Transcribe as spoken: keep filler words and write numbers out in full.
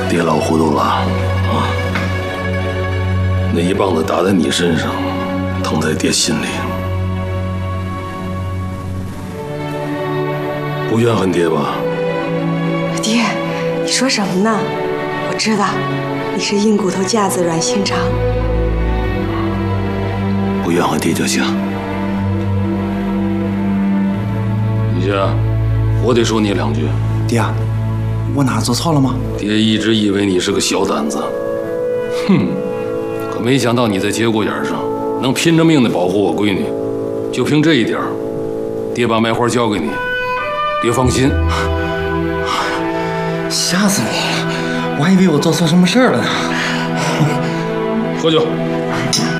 爹老糊涂了啊！那一棒子打在你身上，疼在爹心里。不怨恨爹吧？ 爹，你说什么呢？我知道你是硬骨头架子软心肠。 不怨恨爹就行。李家，我得说你两句。 爹，我哪做错了吗？ 爹一直以为你是个小胆子，哼，可没想到你在节骨眼上能拼着命的保护我闺女。就凭这一点，爹把卖花交给你，爹放心。 吓死我了！我还以为我做错什么事儿了呢。 喝酒。